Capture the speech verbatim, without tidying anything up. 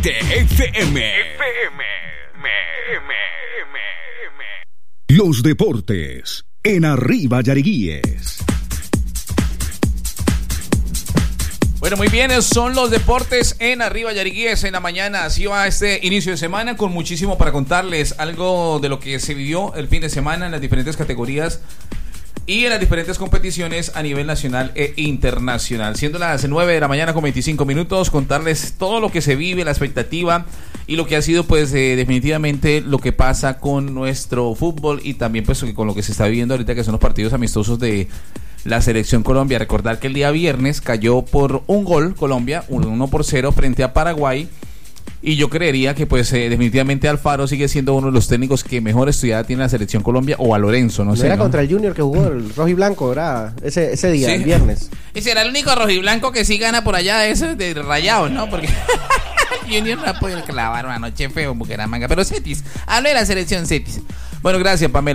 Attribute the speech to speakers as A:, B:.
A: F M. Los deportes en Arriba Yariguíes.
B: Bueno, muy bien, son los deportes en Arriba Yariguíes en la mañana. Así va este inicio de semana con muchísimo para contarles. Algo de lo que se vivió el fin de semana en las diferentes categorías y en las diferentes competiciones a nivel nacional e internacional. Siendo las nueve de la mañana con veinticinco minutos, contarles todo lo que se vive, la expectativa y lo que ha sido pues eh, definitivamente lo que pasa con nuestro fútbol y también pues con lo que se está viviendo ahorita, que son los partidos amistosos de la selección Colombia. Recordar que el día viernes cayó por un gol Colombia, uno por cero frente a Paraguay. Y yo creería que pues eh, definitivamente Alfaro sigue siendo uno de los técnicos que mejor estudiada tiene la selección Colombia, o a Lorenzo, no, no sé.
C: Era
B: ¿no? Contra
C: el Junior que jugó el rojo y blanco, era ese, ese día,
B: sí.
C: El viernes.
B: Y será el único rojo y blanco que sí gana por allá, ese de Rayados, ¿no? Porque Junior no ha podido clavar una noche feo, Bucaramanga. Pero Cetis, habla de la selección Cetis. Bueno, gracias, Pamela.